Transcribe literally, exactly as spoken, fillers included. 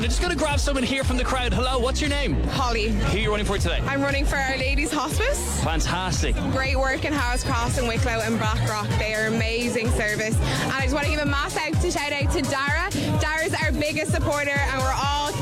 I'm just going to grab someone here from the crowd. Hello, what's your name? Holly. Who are you running for today? I'm running for Our Lady's Hospice. Fantastic. Great work in Howes Cross and Wicklow and Blackrock. They are amazing service. And I just want to give a mass out to shout out to Dara. Dara's our biggest supporter and we're all